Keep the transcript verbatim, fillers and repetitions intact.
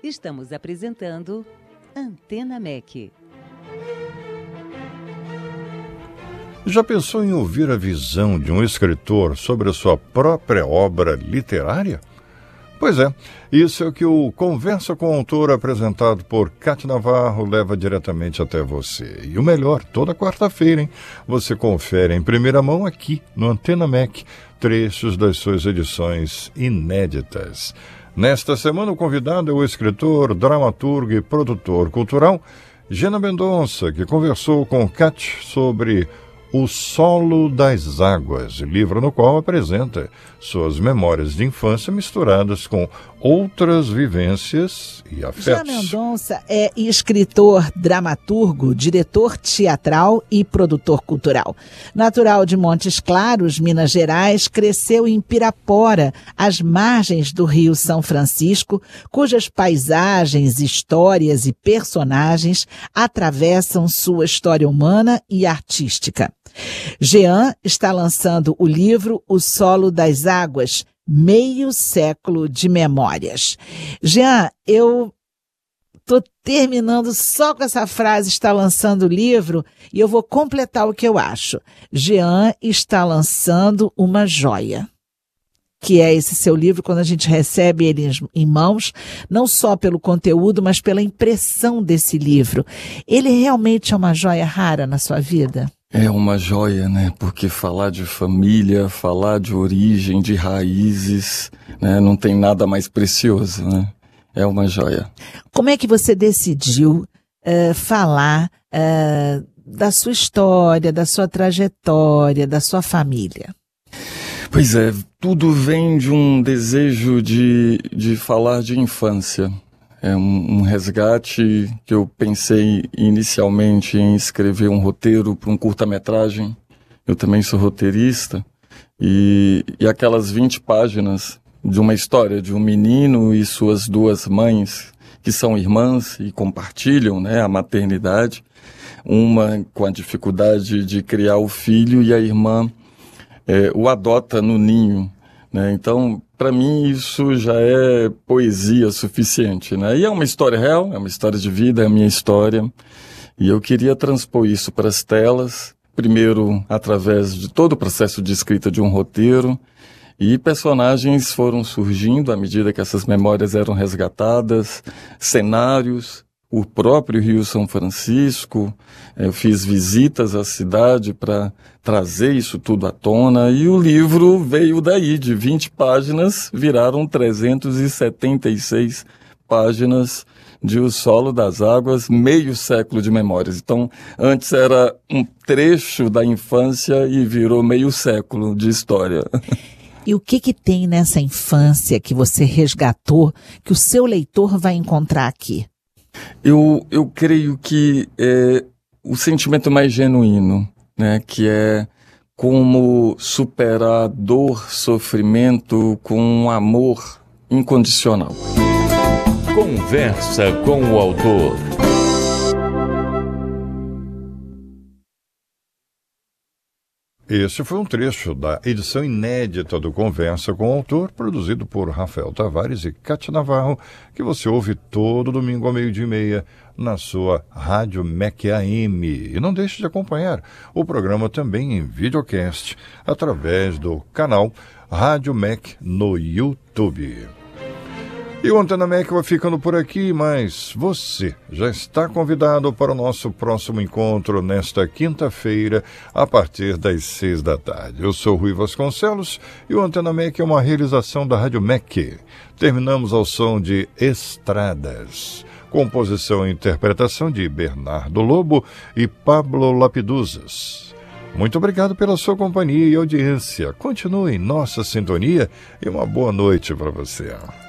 Estamos apresentando Antena M E C. Já pensou em ouvir a visão de um escritor sobre a sua própria obra literária? Pois é, isso é o que o Conversa com o Autor, apresentado por Cátia Navarro, leva diretamente até você. E o melhor, toda quarta-feira, hein? Você confere em primeira mão aqui no Antena M E C trechos das suas edições inéditas. Nesta semana, o convidado é o escritor, dramaturgo e produtor cultural Gena Mendonça, que conversou com Cátia sobre O Solo das Águas, livro no qual apresenta suas memórias de infância misturadas com outras vivências e afetos. Gena Mendonça é escritor, dramaturgo, diretor teatral e produtor cultural. Natural de Montes Claros, Minas Gerais, cresceu em Pirapora, às margens do Rio São Francisco, cujas paisagens, histórias e personagens atravessam sua história humana e artística. Jean está lançando o livro O Solo das Águas, Meio Século de Memórias. Jean, eu estou terminando só com essa frase, está lançando o livro, e eu vou completar o que eu acho. Jean está lançando uma joia, que é esse seu livro, quando a gente recebe ele em mãos, não só pelo conteúdo, mas pela impressão desse livro. Ele realmente é uma joia rara na sua vida? É uma joia, né? Porque falar de família, falar de origem, de raízes, né? Não tem nada mais precioso, né? É uma joia. Como é que você decidiu uh, falar uh, da sua história, da sua trajetória, da sua família? Pois é, tudo vem de um desejo de, de falar de infância. É um, um resgate que eu pensei inicialmente em escrever um roteiro para um curta-metragem. Eu também sou roteirista. E, e aquelas vinte páginas de uma história de um menino e suas duas mães, que são irmãs e compartilham, né, a maternidade. Uma com a dificuldade de criar o filho e a irmã é, o adota no ninho, né? Então, para mim, isso já é poesia suficiente, né? E é uma história real, é uma história de vida, é a minha história. E eu queria transpor isso para as telas, primeiro através de todo o processo de escrita de um roteiro, e personagens foram surgindo à medida que essas memórias eram resgatadas, cenários, o próprio Rio São Francisco. Eu fiz visitas à cidade para trazer isso tudo à tona, e o livro veio daí, de vinte páginas, viraram trezentas e setenta e seis páginas de O Solo das Águas, meio século de memórias. Então, antes era um trecho da infância e virou meio século de história. E o que que tem nessa infância que você resgatou, que o seu leitor vai encontrar aqui? Eu, eu creio que é o sentimento mais genuíno, né, que é como superar dor, sofrimento com um amor incondicional. Conversa com o autor. Esse foi um trecho da edição inédita do Conversa com o Autor, produzido por Rafael Tavares e Cátia Navarro, que você ouve todo domingo ao meio-dia e meia na sua Rádio M E C A M. E não deixe de acompanhar o programa também em videocast através do canal Rádio M E C no YouTube. E o Antena M E C vai ficando por aqui, mas você já está convidado para o nosso próximo encontro nesta quinta-feira, a partir das seis da tarde. Eu sou Rui Vasconcelos e o Antena M E C é uma realização da Rádio M E C. Terminamos ao som de Estradas. Composição e interpretação de Bernardo Lobo e Pablo Lapiduzas. Muito obrigado pela sua companhia e audiência. Continue em nossa sintonia e uma boa noite para você.